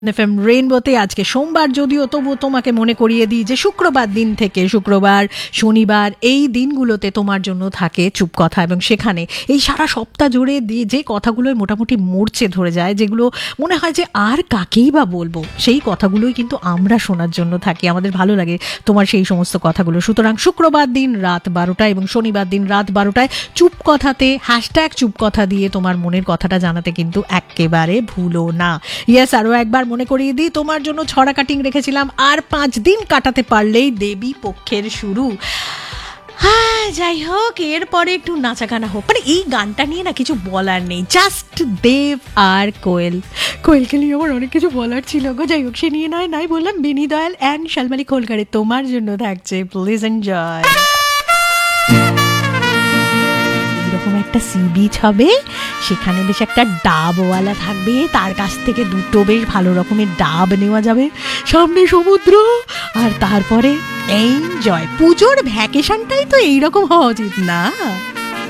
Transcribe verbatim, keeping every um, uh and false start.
FM রেইনবোতে আজকে সোমবার, যদিও তবু তোমাকে মনে করিয়ে দিই যে শুক্রবার দিন থেকে শুক্রবার শনিবার এই দিনগুলোতে তোমার জন্য থাকে চুপ কথা, এবং সেখানে এই সারা সপ্তাহ জুড়ে দিয়ে যে কথাগুলোই মোটামুটি মরচে ধরে যায়, যেগুলো মনে হয় যে আর কাকেই বা বলবো, সেই কথাগুলোই কিন্তু আমরা শোনার জন্য থাকি। আমাদের ভালো লাগে তোমার সেই সমস্ত কথাগুলো। সুতরাং শুক্রবার দিন রাত বারোটায় এবং শনিবার দিন রাত বারোটায় চুপ কথাতে হ্যাশট্যাগ চুপ কথা দিয়ে তোমার মনের কথাটা জানাতে কিন্তু একেবারে ভুলো না। ইয়েস, আরও একবার মনে করিয়ে দিই, তোমার জন্য ছড়া কাটিং রেখেছিলাম, আর পাঁচ দিন কাটাতে পারলেই দেবী পক্ষের শুরু। হ্যাঁ, যাই হোক, এরপরে একটু নাচা গানা হোক। মানে এই গানটা নিয়ে না কিছু বলার নেই, জাস্ট দেব আর কোয়েল। কোয়েলকে নিয়ে আমার অনেক কিছু বলার ছিল গো, যাই হোক সে নিয়ে নয় নাই বললাম। বেনি দয়াল অ্যান্ড শালমালি খোলকারে তোমার জন্য থাকছে প্লিজ এনজয়। এরকম একটা সি বিচ হবে, সেখানে বেশ একটা ডাবওয়ালা থাকবে, তার কাছ থেকে দুটো বেশ ভালো রকমের ডাব নেওয়া যাবে, সামনে সমুদ্র, আর তারপরে এনজয়। পুজোর ভ্যাকেশনটাই তো এইরকম হওয়া উচিত না?